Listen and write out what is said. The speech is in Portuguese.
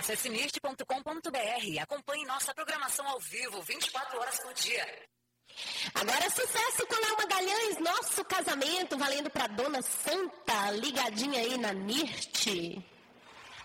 Acesse nirt.com.br e acompanhe nossa programação ao vivo, 24 horas por dia. Agora sucesso com Léo Magalhães, Nosso Casamento, valendo pra Dona Santa, ligadinha aí na NIRT.